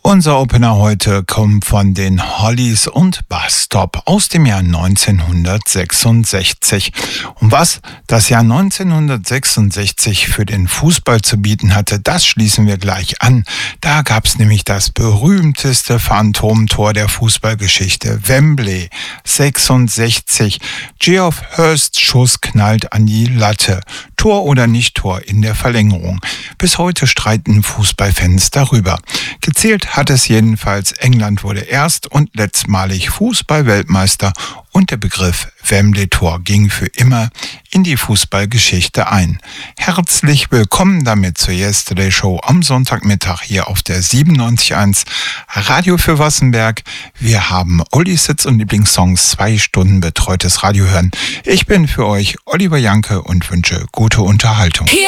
Unser Opener heute kommt von den Hollies und Bus Stop aus dem Jahr 1966. Und was das Jahr 1966 für den Fußball zu bieten hatte, das schließen wir gleich an. Da gab es nämlich das berühmteste Phantomtor der Fußballgeschichte, Wembley 66. Geoff Hursts Schuss knallt an die Latte. Tor oder nicht Tor in der Verlängerung. Bis heute streiten Fußballfans darüber. Gezählt hat es jedenfalls, England wurde erst und letztmalig Fußball-Weltmeister und der Begriff Wembley-Tor ging für immer in die Fußballgeschichte ein. Herzlich willkommen damit zur Yesterday Show am Sonntagmittag hier auf der 97.1 Radio für Wassenberg. Wir haben Ollis Hits und Lieblingssongs, 2 Stunden betreutes Radio hören. Ich bin für euch Oliver Janke und wünsche gute Unterhaltung.